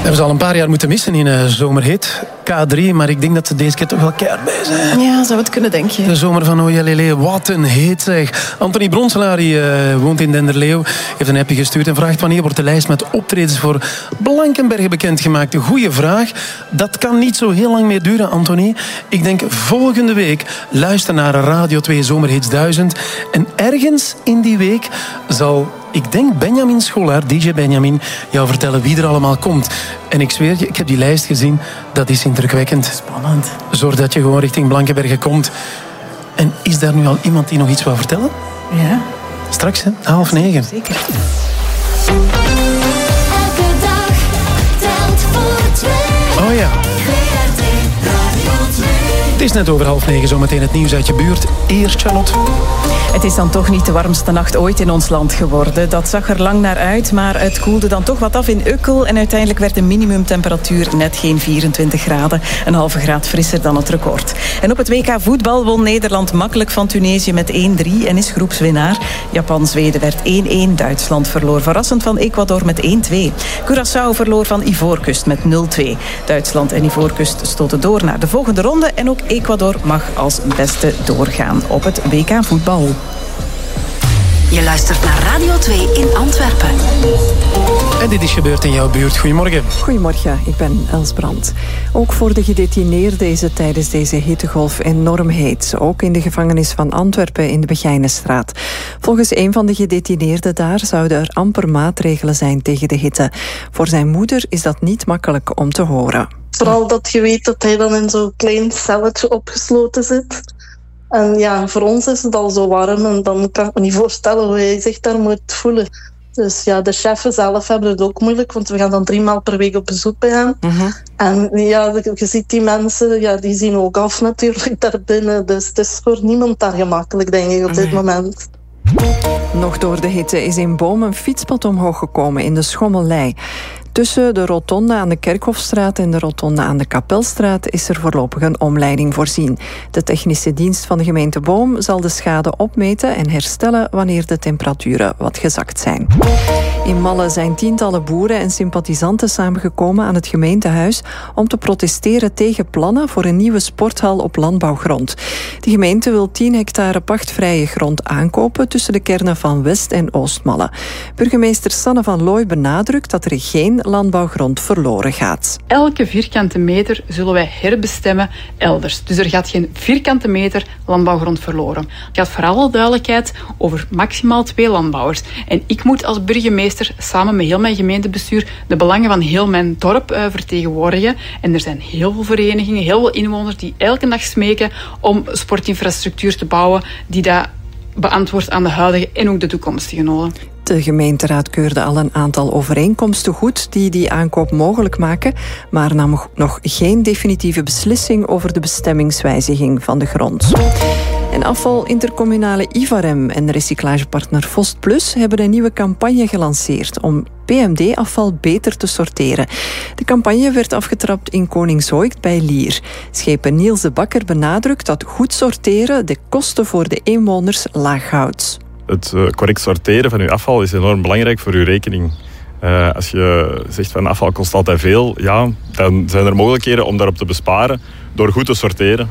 Hebben ze al een paar jaar moeten missen in Zomerhit. K3, maar ik denk dat ze deze keer toch wel keihard bij zijn. Ja, zou het kunnen, denk je. De zomer van Ojalele, wat een hit zeg. Anthony Bronselaar woont in Denderleeuw, heeft een appje gestuurd en vraagt wanneer wordt de lijst met optredens voor Blankenberge bekendgemaakt. Een goeie vraag. Dat kan niet zo heel lang meer duren, Anthony. Ik denk volgende week luister naar Radio 2 Zomerhits 1000 en ergens in die week zal... Ik denk Benjamin Scholaar, DJ Benjamin, jou vertellen wie er allemaal komt. En ik zweer je, ik heb die lijst gezien. Dat is indrukwekkend. Spannend. Zorg dat je gewoon richting Blankenberge komt. En is daar nu al iemand die nog iets wil vertellen? Ja. Straks, hè? 8:30. Zeker. Elke dag telt voor twee. Oh ja. VRT Radio 2. Het is net over 8:30, zometeen het nieuws uit je buurt. Eerst Charlotte. Het is dan toch niet de warmste nacht ooit in ons land geworden. Dat zag er lang naar uit, maar het koelde dan toch wat af in Ukkel. En uiteindelijk werd de minimumtemperatuur net geen 24 graden. Een halve graad frisser dan het record. En op het WK voetbal won Nederland makkelijk van Tunesië met 1-3 en is groepswinnaar. Japan-Zweden werd 1-1. Duitsland verloor verrassend van Ecuador met 1-2. Curaçao verloor van Ivoorkust met 0-2. Duitsland en Ivoorkust stoten door naar de volgende ronde. En ook Ecuador mag als beste doorgaan op het WK voetbal. Je luistert naar Radio 2 in Antwerpen. En dit is gebeurd in jouw buurt. Goedemorgen. Goedemorgen, ik ben Els Brandt. Ook voor de gedetineerden is het tijdens deze hittegolf enorm heet. Ook in de gevangenis van Antwerpen in de Begijnenstraat. Volgens een van de gedetineerden daar zouden er amper maatregelen zijn tegen de hitte. Voor zijn moeder is dat niet makkelijk om te horen. Vooral dat je weet dat hij dan in zo'n klein celletje opgesloten zit. En ja, voor ons is het al zo warm en dan kan ik me niet voorstellen hoe hij zich daar moet voelen. Dus ja, de chefen zelf hebben het ook moeilijk, want we gaan dan 3 maal per week op bezoek bij hem. En ja, je ziet die mensen, ja, die zien ook af natuurlijk daarbinnen. Dus het is voor niemand daar gemakkelijk, denk ik, op dit moment. Nog door de hitte is in Boom een fietspad omhoog gekomen in de Schommelij. Tussen de rotonde aan de Kerkhofstraat en de rotonde aan de Kapelstraat is er voorlopig een omleiding voorzien. De technische dienst van de gemeente Boom zal de schade opmeten en herstellen wanneer de temperaturen wat gezakt zijn. In Malle zijn tientallen boeren en sympathisanten samengekomen aan het gemeentehuis om te protesteren tegen plannen voor een nieuwe sporthal op landbouwgrond. De gemeente wil 10 hectare pachtvrije grond aankopen tussen de kernen van West- en Oost-Malle. Burgemeester Sanne van Looy benadrukt dat er geen landbouwgrond verloren gaat. Elke vierkante meter zullen wij herbestemmen elders. Dus er gaat geen vierkante meter landbouwgrond verloren. Het gaat voor alle duidelijkheid over maximaal 2 landbouwers. En ik moet als burgemeester samen met heel mijn gemeentebestuur de belangen van heel mijn dorp vertegenwoordigen. En er zijn heel veel verenigingen, heel veel inwoners die elke dag smeken om sportinfrastructuur te bouwen die dat beantwoordt aan de huidige en ook de toekomstige noden. De gemeenteraad keurde al een aantal overeenkomsten goed die aankoop mogelijk maken, maar nam nog geen definitieve beslissing over de bestemmingswijziging van de grond. En afval intercommunale Ivarem en recyclagepartner Fost Plus hebben een nieuwe campagne gelanceerd om PMD-afval beter te sorteren. De campagne werd afgetrapt in Koningshoogt bij Lier. Schepen Niels de Bakker benadrukt dat goed sorteren de kosten voor de inwoners laag houdt. Het correct sorteren van uw afval is enorm belangrijk voor uw rekening. Als je zegt van afval kost altijd veel, ja, dan zijn er mogelijkheden om daarop te besparen door goed te sorteren.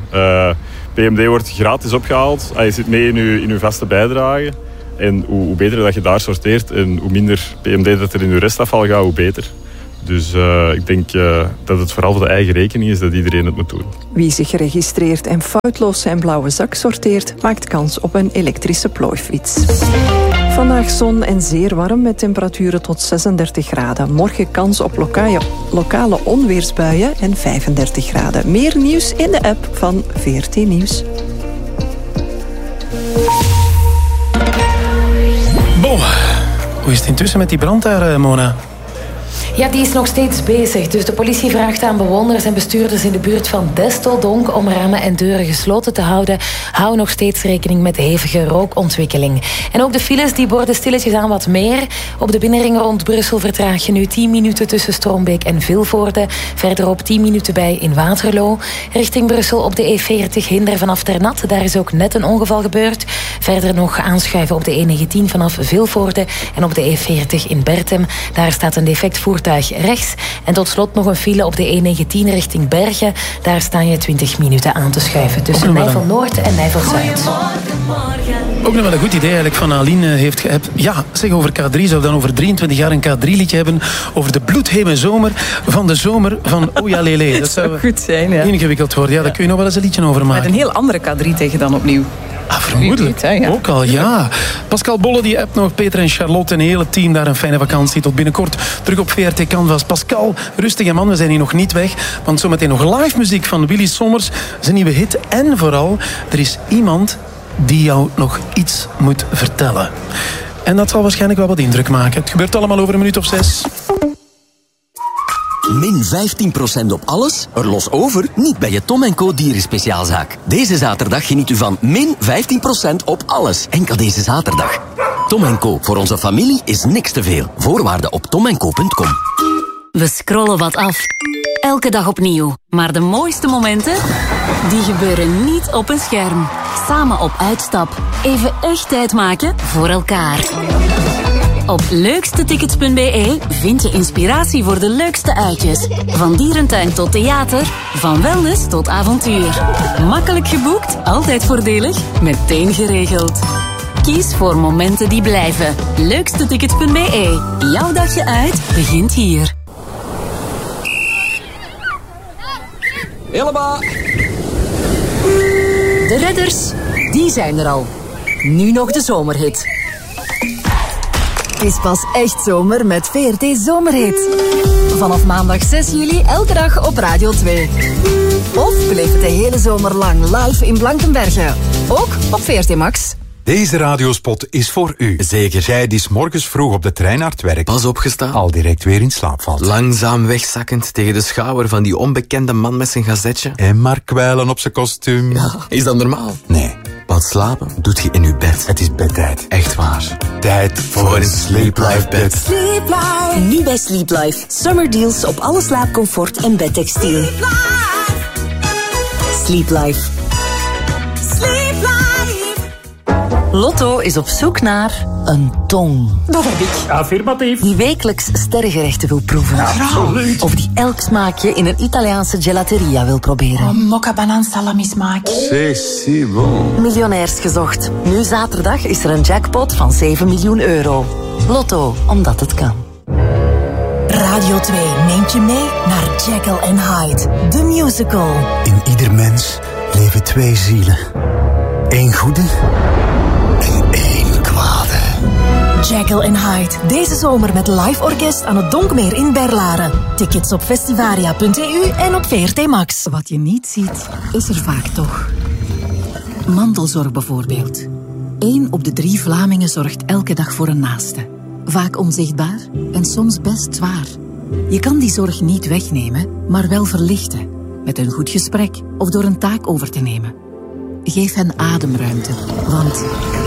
PMD wordt gratis opgehaald. Je zit mee in uw vaste bijdrage. En hoe beter dat je daar sorteert en hoe minder PMD dat er in uw restafval gaat, hoe beter. Dus ik denk dat het vooral voor de eigen rekening is dat iedereen het moet doen. Wie zich registreert en foutloos zijn blauwe zak sorteert, maakt kans op een elektrische plooifiets. Vandaag zon en zeer warm met temperaturen tot 36 graden. Morgen kans op lokale onweersbuien en 35 graden. Meer nieuws in de app van VRT Nieuws. Bon, hoe is het intussen met die brand daar, Mona? Ja, die is nog steeds bezig. Dus de politie vraagt aan bewoners en bestuurders in de buurt van Destoldonk om ramen en deuren gesloten te houden. Hou nog steeds rekening met hevige rookontwikkeling. En ook de files die worden stilletjes aan wat meer. Op de binnenring rond Brussel vertraag je nu 10 minuten tussen Stroombeek en Vilvoorde. Verderop 10 minuten bij in Waterloo. Richting Brussel op de E40 Hinder vanaf Ternat. Daar is ook net een ongeval gebeurd. Verder nog aanschuiven op de E19 vanaf Vilvoorde en op de E40 in Bertem. Daar staat een defect voertuig voertuig rechts. En tot slot nog een file op de E19 richting Bergen. Daar sta je 20 minuten aan te schuiven. Tussen Nijvel-Noord en Nijvel-Zuid. Ook nog wel een goed idee eigenlijk van Aline heeft geappt. Ja, zeg over K3. Zou dan over 23 jaar een K3-liedje hebben over de bloedheme zomer van Oja Lele. Dat zou goed zijn, ja. Ingewikkeld worden. Ja, daar kun je nog wel eens een liedje over maken. Met een heel andere K3 tegen dan opnieuw. Ah, vermoedelijk. Weet, ja. Ook al, ja. Pascal Bolle die appt nog. Peter en Charlotte en het hele team daar een fijne vakantie. Tot binnenkort terug op VRT Canvas. Pascal, rustig man, we zijn hier nog niet weg. Want zometeen nog live muziek van Willy Sommers. Zijn nieuwe hit. En vooral, er is iemand die jou nog iets moet vertellen. En dat zal waarschijnlijk wel wat indruk maken. Het gebeurt allemaal over een minuut of 6. Min 15% op alles? Er los over? Niet bij je Tom & Co dierenspeciaalzaak. Deze zaterdag geniet u van min 15% op alles. Enkel deze zaterdag. Tom & Co. Voor onze familie is niks te veel. Voorwaarden op tomandco.com. We scrollen wat af. Elke dag opnieuw. Maar de mooiste momenten, die gebeuren niet op een scherm. Samen op uitstap. Even echt tijd maken voor elkaar. Op leukstetickets.be vind je inspiratie voor de leukste uitjes. Van dierentuin tot theater, van wellness tot avontuur. Makkelijk geboekt, altijd voordelig, meteen geregeld. Kies voor momenten die blijven. Leukstetickets.be. Jouw dagje uit begint hier. Helemaal. De redders, die zijn er al. Nu nog de zomerhit. Het is pas echt zomer met VRT Zomerhit. Vanaf maandag 6 juli elke dag op Radio 2. Of beleef het de hele zomer lang live in Blankenberge. Ook op VRT Max. Deze radiospot is voor u. Zeker. Jij die 's morgens vroeg op de trein naar het werk Pas opgestaan. al direct weer in slaap valt. Langzaam wegzakkend tegen de schouder van die onbekende man met zijn gazetje. En maar kwijlen op zijn kostuum. Ja, is dat normaal? Nee, Want slapen doet je in je bed. het is bedtijd. Echt waar. Tijd voor een Sleep Life bed. Sleep Life. Nu bij Sleep Life. Summer deals op alle slaapcomfort en bedtextiel. Sleep Life. Sleep Life. Lotto is op zoek naar een tong. Dat heb ik. Affirmatief. Die wekelijks sterrengerechten wil proeven. Absoluut. Of die elk smaakje in een Italiaanse gelateria wil proberen. Mokka banaan salami smaak. C'est bon. Miljonairs gezocht. Nu zaterdag is er een jackpot van 7 miljoen euro. Lotto, omdat het kan. Radio 2 neemt je mee naar Jekyll and Hyde, de musical. In ieder mens leven twee zielen. Eén goede en één kwade. Jekyll and Hyde, deze zomer met live orkest aan het Donkmeer in Berlaren. Tickets op festivaria.eu en op VRT Max. Wat je niet ziet, is er vaak toch. Mantelzorg bijvoorbeeld. 1 op de 3 Vlamingen zorgt elke dag voor een naaste. Vaak onzichtbaar en soms best zwaar. Je kan die zorg niet wegnemen, maar wel verlichten. Met een goed gesprek of door een taak over te nemen. Geef hen ademruimte, want...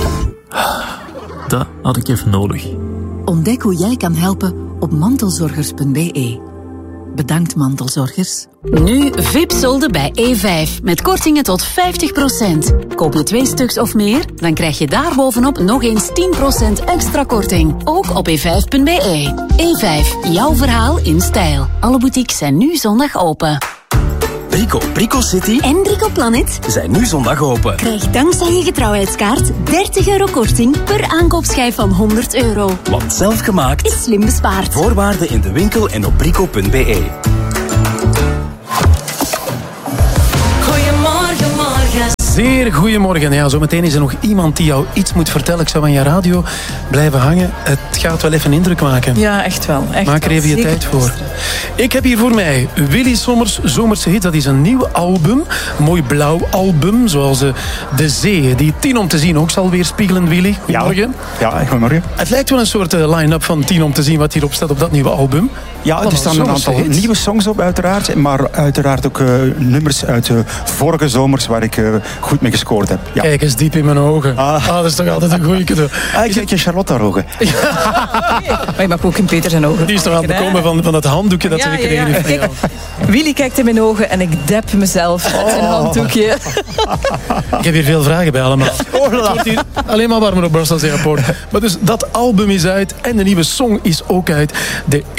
Dat had ik even nodig. Ontdek hoe jij kan helpen op mantelzorgers.be. Bedankt mantelzorgers. Nu VIP-solden bij E5 met kortingen tot 50%. Koop je 2 stuks of meer, dan krijg je daarbovenop nog eens 10% extra korting. Ook op e5.be. E5, jouw verhaal in stijl. Alle boutiques zijn nu zondag open. Brico City En Brico Planet zijn nu zondag open. krijg dankzij je getrouwheidskaart 30 euro korting per aankoopschijf van 100 euro. Want zelf gemaakt Is slim bespaard. Voorwaarden in de winkel en op brico.be. Goedemorgen, morgen. Zeer goedemorgen. Ja, zometeen is er nog iemand die jou iets moet vertellen. Ik zou aan je radio blijven hangen. Het gaat wel even indruk maken. Ja, echt wel. Echt Maak er wel. even je Zeker tijd voor. Ik heb hier voor mij Willy Sommers Zomerse Hit. Dat is een nieuw album. Een mooi blauw album. Zoals de zee. Die 10 om te zien ook zal weer spiegelen, Willy. Goedemorgen. Ja, goedemorgen. Het lijkt wel een soort line-up van 10 om te zien wat hierop staat op dat nieuwe album. Ja, er staan een aantal nieuwe songs op uiteraard. Maar uiteraard ook nummers uit vorige zomers waar ik goed mee gescoord heb. Ja. Kijk eens diep in mijn ogen. Dat is toch altijd een goeie cadeau. Ik kijk je Charlotte haar ogen. Maar je mag ook in Peter zijn ogen. Die is toch aan het bekomen van het handdoekje dat ze gekregen heeft. Kijk, Willy kijkt in mijn ogen en ik dep mezelf met een handdoekje. Ik heb hier veel vragen bij allemaal. Het wordt hier alleen maar warmer op Brussels Airport. Maar dus dat album is uit en de nieuwe song is ook uit. De eerste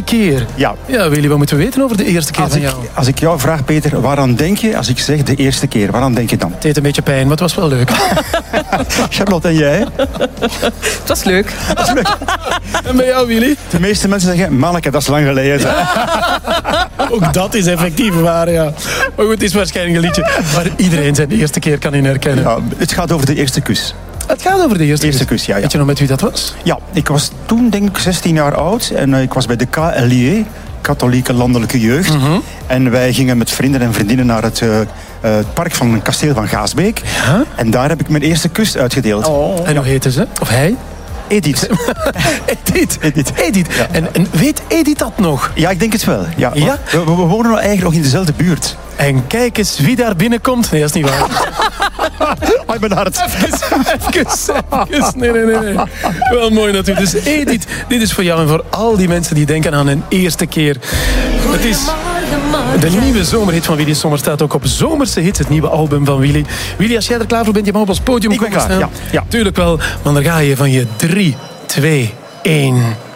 keer. Ja. Ja, Willy, wat moeten we weten over de eerste keer van jou? Als ik jou vraag, Peter, waaraan denk je als ik zeg de eerste keer? Waaraan denk je dan? Het deed een beetje pijn, maar het was wel leuk. Charlotte, en jij? Het was leuk. En bij jou, Willy? De meeste mensen zeggen, manneke, dat is lang geleden. Ook dat is effectief waar, ja. Maar goed, het is waarschijnlijk een liedje waar iedereen zijn eerste keer kan in herkennen. Ja, het gaat over de eerste kus. Het gaat over de eerste kus, ja. Weet je nog met wie dat was? Ja, ik was toen denk ik 16 jaar oud en ik was bij de KLJ, Katholieke Landelijke Jeugd. En wij gingen met vrienden en vriendinnen naar het park van het kasteel van Gaasbeek. Ja? En daar heb ik mijn eerste kus uitgedeeld. Oh. En hoe heette ze? Of hij? Edith. Edith. Ja. En weet Edith dat nog? Ja, ik denk het wel. Ja, ja? We wonen eigenlijk nog in dezelfde buurt. En kijk eens wie daar binnenkomt. Nee, dat is niet waar. Ai, mijn hart. Even. Nee. Wel mooi natuurlijk. Dus Edith, dit is voor jou en voor al die mensen die denken aan een eerste keer. Het is de nieuwe zomerhit van Willy Sommer. Staat ook op Zomerse Hits, het nieuwe album van Willy. Willy, als jij er klaar voor bent, je mag op ons podium komen staan. Ja. Tuurlijk wel, want dan ga je van je 3, 2, 1...